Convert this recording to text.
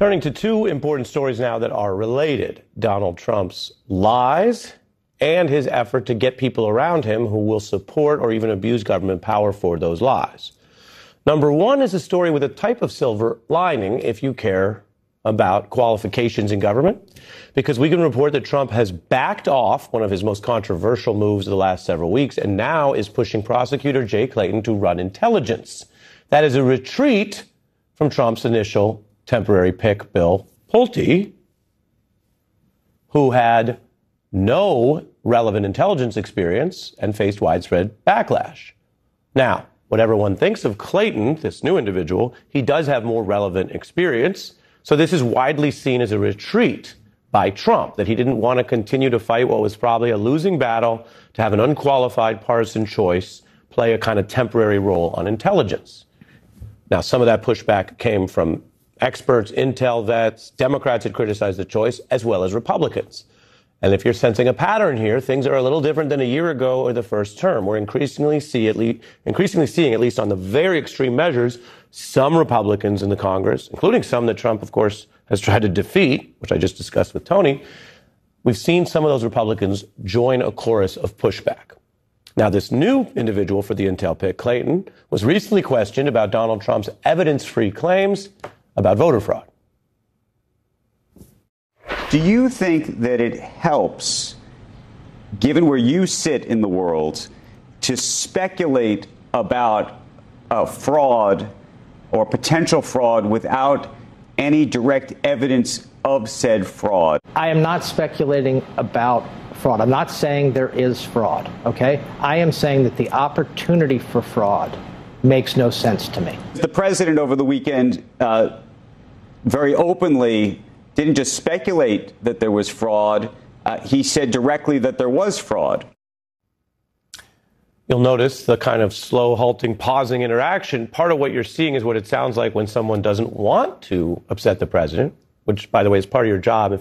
Turning to two important stories now that are related: Donald Trump's lies and his effort to get people around him who will support or even abuse government power for those lies. Number one is a story with a type of silver lining if you care about qualifications in government, because we can report that Trump has backed off one of his most controversial moves of the last several weeks and now is pushing prosecutor Jay Clayton to run intelligence. That is a retreat from Trump's initial temporary pick, Bill Pulte, who had no relevant intelligence experience and faced widespread backlash. Now, whatever one thinks of Clayton, this new individual, he does have more relevant experience. So this is widely seen as a retreat by Trump, that he didn't want to continue to fight what was probably a losing battle, to have an unqualified partisan choice play a kind of temporary role on intelligence. Now, some of that pushback came from experts, intel vets. Democrats had criticized the choice, as well as Republicans. And if you're sensing a pattern here, things are a little different than a year ago or the first term. We're increasingly seeing, at least on the very extreme measures, some Republicans in the Congress, including some that Trump, of course, has tried to defeat, which I just discussed with Tony. We've seen some of those Republicans join a chorus of pushback. Now, this new individual for the intel pick, Clayton, was recently questioned about Donald Trump's evidence-free claims about voter fraud. Do you think that it helps, given where you sit in the world, to speculate about fraud or potential fraud without any direct evidence of said fraud? I am not speculating about fraud. I'm not saying there is fraud, okay? I am saying that the opportunity for fraud makes no sense to me. The president over the weekend very openly didn't just speculate that there was fraud. He said directly that there was fraud. You'll notice the kind of slow, halting, pausing interaction. Part of what you're seeing is what it sounds like when someone doesn't want to upset the president, which, by the way, is part of your job.